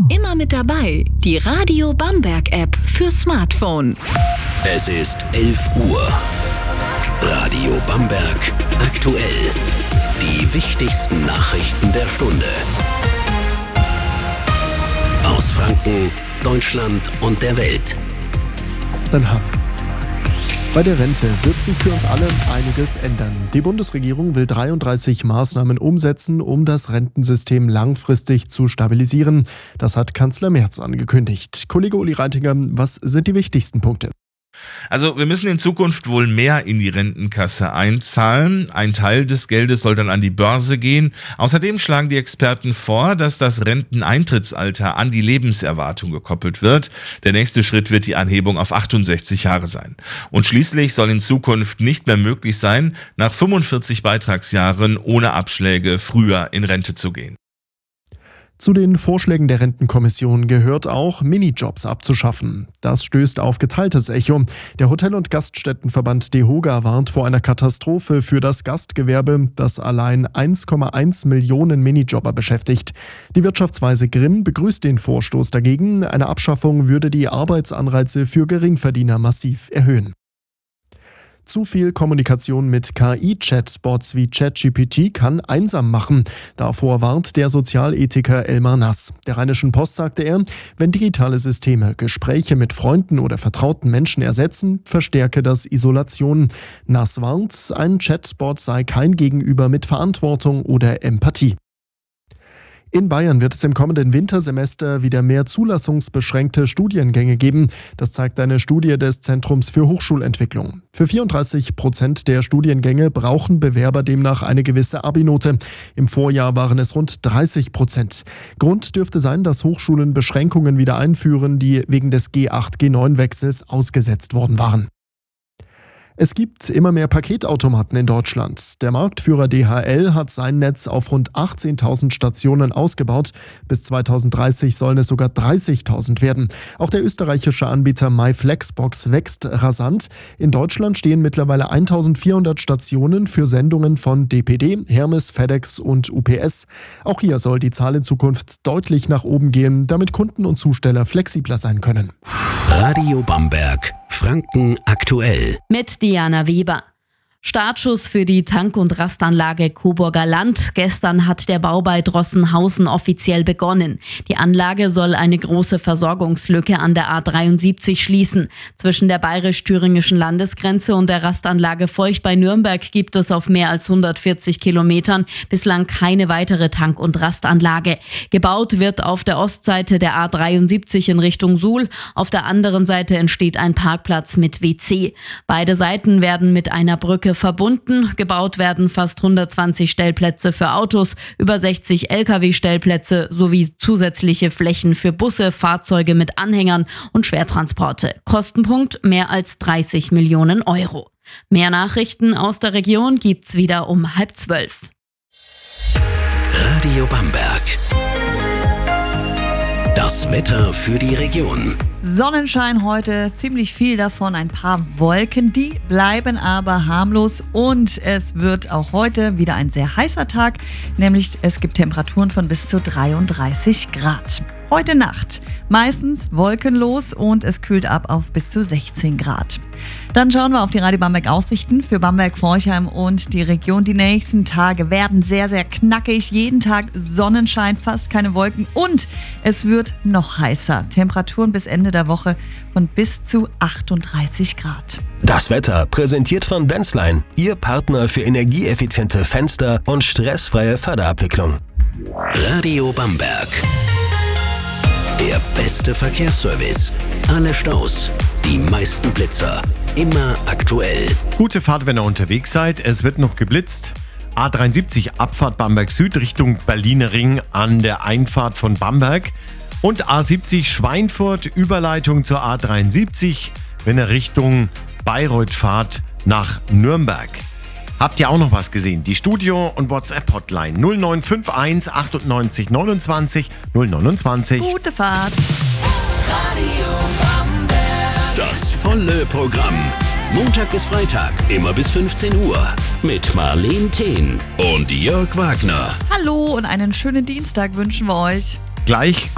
Immer mit dabei, die Radio Bamberg App für Smartphone. Es ist 11 Uhr. Radio Bamberg aktuell. Die wichtigsten Nachrichten der Stunde. Aus Franken, Deutschland und der Welt. Dann haben. Bei der Rente wird sich für uns alle einiges ändern. Die Bundesregierung will 33 Maßnahmen umsetzen, um das Rentensystem langfristig zu stabilisieren. Das hat Kanzler Merz angekündigt. Kollege Uli Reitinger, was sind die wichtigsten Punkte? Also wir müssen in Zukunft wohl mehr in die Rentenkasse einzahlen. Ein Teil des Geldes soll dann an die Börse gehen. Außerdem schlagen die Experten vor, dass das Renteneintrittsalter an die Lebenserwartung gekoppelt wird. Der nächste Schritt wird die Anhebung auf 68 Jahre sein. Und schließlich soll in Zukunft nicht mehr möglich sein, nach 45 Beitragsjahren ohne Abschläge früher in Rente zu gehen. Zu den Vorschlägen der Rentenkommission gehört auch, Minijobs abzuschaffen. Das stößt auf geteiltes Echo. Der Hotel- und Gaststättenverband DEHOGA warnt vor einer Katastrophe für das Gastgewerbe, das allein 1,1 Millionen Minijobber beschäftigt. Die Wirtschaftsweise Grimm begrüßt den Vorstoß dagegen. Eine Abschaffung würde die Arbeitsanreize für Geringverdiener massiv erhöhen. Zu viel Kommunikation mit KI-Chatbots wie ChatGPT kann einsam machen. Davor warnt der Sozialethiker Elmar Nass. Der Rheinischen Post sagte er, wenn digitale Systeme Gespräche mit Freunden oder vertrauten Menschen ersetzen, verstärke das Isolation. Nass warnt, ein Chatbot sei kein Gegenüber mit Verantwortung oder Empathie. In Bayern wird es im kommenden Wintersemester wieder mehr zulassungsbeschränkte Studiengänge geben. Das zeigt eine Studie des Zentrums für Hochschulentwicklung. Für 34% der Studiengänge brauchen Bewerber demnach eine gewisse Abi-Note. Im Vorjahr waren es rund 30%. Grund dürfte sein, dass Hochschulen Beschränkungen wieder einführen, die wegen des G8-G9-Wechsels ausgesetzt worden waren. Es gibt immer mehr Paketautomaten in Deutschland. Der Marktführer DHL hat sein Netz auf rund 18.000 Stationen ausgebaut. Bis 2030 sollen es sogar 30.000 werden. Auch der österreichische Anbieter MyFlexbox wächst rasant. In Deutschland stehen mittlerweile 1.400 Stationen für Sendungen von DPD, Hermes, FedEx und UPS. Auch hier soll die Zahl in Zukunft deutlich nach oben gehen, damit Kunden und Zusteller flexibler sein können. Radio Bamberg, Franken aktuell. Mit Diana Weber. Startschuss für die Tank- und Rastanlage Coburger Land. Gestern hat der Bau bei Drossenhausen offiziell begonnen. Die Anlage soll eine große Versorgungslücke an der A73 schließen. Zwischen der bayerisch-thüringischen Landesgrenze und der Rastanlage Feucht bei Nürnberg gibt es auf mehr als 140 Kilometern bislang keine weitere Tank- und Rastanlage. Gebaut wird auf der Ostseite der A73 in Richtung Suhl. Auf der anderen Seite entsteht ein Parkplatz mit WC. Beide Seiten werden mit einer Brücke verbunden. Gebaut werden fast 120 Stellplätze für Autos, über 60 Lkw-Stellplätze sowie zusätzliche Flächen für Busse, Fahrzeuge mit Anhängern und Schwertransporte. Kostenpunkt mehr als 30 Millionen Euro. Mehr Nachrichten aus der Region gibt's wieder um 11:30. Radio Bamberg. Das Wetter für die Region. Sonnenschein heute, ziemlich viel davon, ein paar Wolken, die bleiben aber harmlos und es wird auch heute wieder ein sehr heißer Tag, nämlich es gibt Temperaturen von bis zu 33 Grad. Heute Nacht meistens wolkenlos und es kühlt ab auf bis zu 16 Grad. Dann schauen wir auf die Radio Bamberg Aussichten für Bamberg, Forchheim und die Region. Die nächsten Tage werden sehr, sehr knackig. Jeden Tag Sonnenschein, fast keine Wolken und es wird noch heißer. Temperaturen bis Ende der Woche von bis zu 38 Grad. Das Wetter präsentiert von Denzlein, Ihr Partner für energieeffiziente Fenster und stressfreie Förderabwicklung. Radio Bamberg. Der beste Verkehrsservice. Alle Staus, die meisten Blitzer. Immer aktuell. Gute Fahrt, wenn ihr unterwegs seid. Es wird noch geblitzt. A73 Abfahrt Bamberg Süd Richtung Berliner Ring an der Einfahrt von Bamberg. Und A70 Schweinfurt Überleitung zur A73, wenn ihr Richtung Bayreuth fahrt nach Nürnberg. Habt ihr auch noch was gesehen? Die Studio- und WhatsApp-Hotline 0951 98 29 029. Gute Fahrt. Radio Bamberg. Das volle Programm. Montag bis Freitag, immer bis 15 Uhr. Mit Marleen Thehn und Jörg Wagner. Hallo und einen schönen Dienstag wünschen wir euch. Gleich